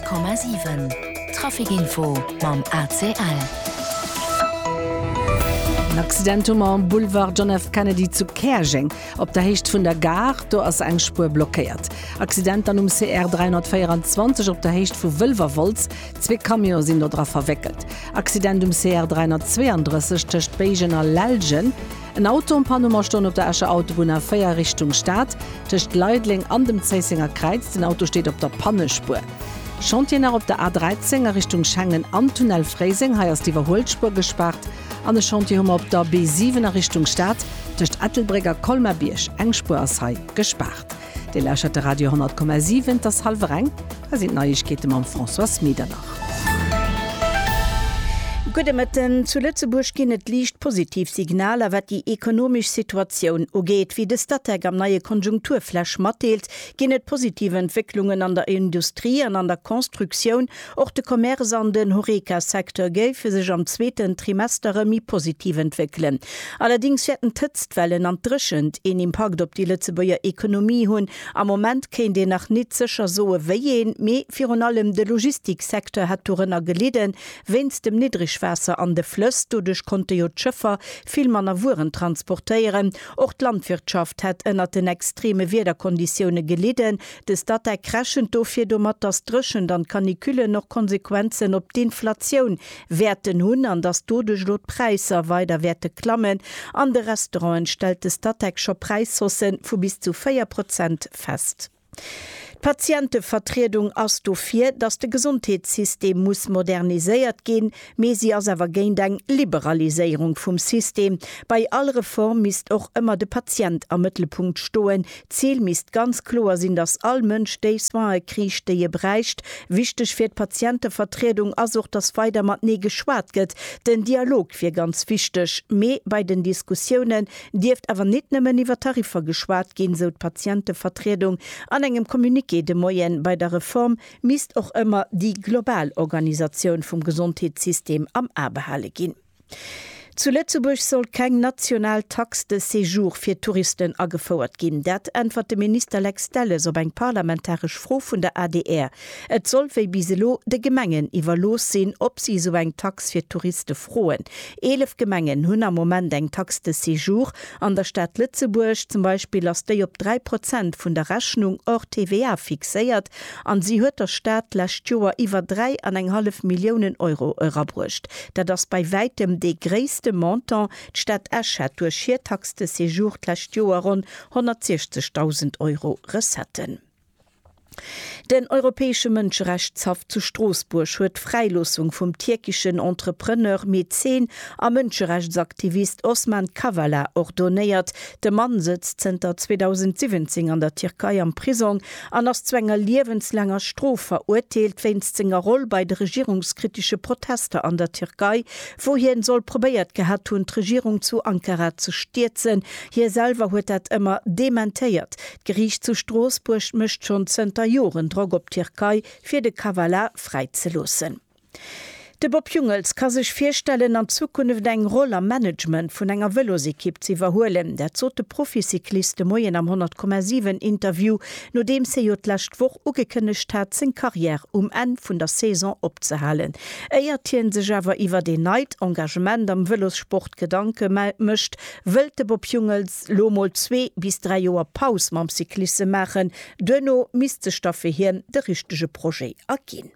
100,7 Trafikinfo mam ACL. Ein Accident am Boulevard John F. Kennedy zu Kergeng. Op der Hecht vun der Gar, do ass eng Spur blockiert. Accident an CR 324 op der Hecht vu Wölvervolz. 2 Kamio sind dort verwickelt. Accident CR 332 töcht Beigener Lelgen. Ein Auto und Panummerstone op der Asche Autobahn nach Feier Richtung Stadt. Töcht Leidling an dem Zeisinger Kreuz. Den Auto steht op der Pannespur. Chantier op der A13 Richtung Schengen am Tunnel Freising ha die Überholspur gespart. An de Chantier op der B7 Richtung Stadt durch Ettelbreger Kolmerbiersch Engspur aus Hai gespart. De lächerte Radio 100,7 das halbe Rang, da sind Neuigkeiten am François Miedernach. Gudemeten zu Lützeburg ginnet liicht Positivsignaler, wat die ekonomisch Situation ugeht, wie de Stadteg am neue Konjunkturflash matteelt, ginnet positive Entwicklungen an der Industrie an der Konstruktion, och de Kommerz an den Horeca-Sektor geif sich am 2. Trimester mi positiv entwickeln. Allerdings werden Tëtztwellen an drischend en Impact op die Lützeburger Ökonomie hunn. Am Moment kein de nach net sicher so weien, me Fion allem de Logistiksektor hat Tourner geleden, wenns dem Niedrigwasser an de Flöss, dodurch konnte jo Schiffer viel manner Wuren transportieren. Auch die Landwirtschaft hat ënner den extreme Wetterkonditionen geleden. De Stadt erkraschend dofir do mat das Drschen, dann Kaniküle noch Konsequenzen op die Inflation werden hun, an das dodurch Lotpreiser weiter Werte klammen. An de Restaurants stellte Statek schon Preishossen vu bis zu 4% fest. Patientenvertretung as dofir, dass de Gesundheitssystem muss moderniséiert gehen, mesi as awer géint eng Liberalisierung vum System. Bei all Reform misst auch immer de Patient am Mittelpunkt stoen. Ziel misst ganz klar sinn, dass all Mënsch déis war kriech de je breicht. Wichtig fir d Patientenvertretung as auch das weiter mat nie geschwart gëtt. Den Dialog fir ganz wichtig. Me bei den Diskussionen Dieft awer net nëmmen iwwer Tarifer geschwart gin, so d Patientenvertretung an engem Kommuniqué de Moyen bei der Reform misst auch immer die Globalorganisation vom Gesundheitssystem am Abehalle gehen. Zu Lützeburg soll kein Nationaltax de Séjour für Touristen angefordert gehen. Dat antwortet der Minister Lex Delles ob ein parlamentarisch Froh von der ADR. Et soll wie biselo de Gemengen iwwer los sehen, ob sie so ein Tax für Touristen frohen. 11 Gemengen hun am Moment ein Tax de Séjour. An der Stadt Lützeburg zum Beispiel as de op 3% von der Rechnung or TVA fixiert. An sie huet der Stadt last Joer iwwer 3,5 Millionen Euro erabrucht. Da das bei weitem de gréste Montant d'Stadt Esch hat durch Schiertax de Séjour last Joer rund 160.000 Euro resetten. Den Europäische Menschenrechtshof zu Straßburg huet Freilosung vom türkischen Entrepreneur, Mäzen a Menschenrechtsaktivist Osman Kavala ordoniert. Der Mann sitzt seit 2017 an der Türkei am Prison, an als zwänger lebenslanger Stroh verurteilt, wenn's seiner Rolle bei der regierungskritische Proteste an der Türkei, wohin soll probiert gehabt und die Regierung zu Ankara zu stürzen. Hier selber huet dat immer dementiert. Gericht zu Straßburg mischt schon Joren Drog op Türkei fir de Kavala freizulassen. De Bob Jungels kann sich vorstellen, an Zukunft eng Rolle am Management vun enger Velosekipp zu verholen. Der zote Proficykliste Moyen am 100,7 Interview, no dem se jotlächt woch ugekënnecht hat sin Karriere en vun der Saison opzehalen. Eiertien sech awer iwwer de Neid Engagement am Velosportgedanke mischt, wëlt de Bob Jungels lomol 2 bis 3 Joer Paus mam Cyklisse machen, dënno Mistestoffe hien de richtege Projekt agin.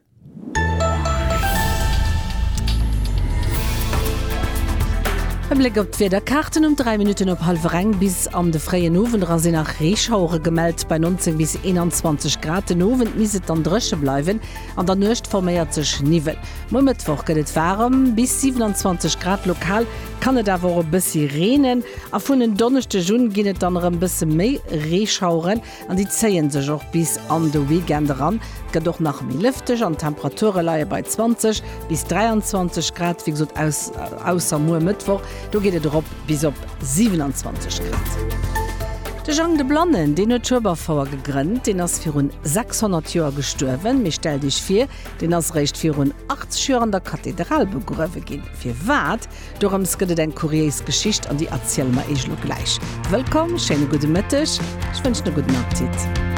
Blick op der Karten um 3 Minuten op halbreng bis am de freie Nowen rasinn nach Reeschaure gemeldt bei 19 bis 21 Grad. Nowen miset an Drsche bleiwen, an der Nøcht vermeiert sech Nivel. Momentwoch gëtt warm bis 27 Grad lokal, kann et awer bissi renen, a vun den donnechte Jun ginnet dann een bisse méi Reeschauren, an die zeien sech auch bis an de Weekend ran. Gët doch nach mi lüfteg an Temperature leiie bei 20 bis 23 Grad wie gesot ausser Mo Mittwoch. Du geht drop bis op 27 Grad. De Jean de Blannen, den et Turbafauer gegrünnt, den ass fir rund 600 Joer gestorwen, mich stell dich fir, den ass recht fir rund 80 Joer an der Kathedral begruewe gin. Fir wat, dorems gëtt en Kuriesgeschicht an die erzähl ma eich lo gleich. Willkommen, schöne gute Mittag, ich wünsche ne guten Appetit.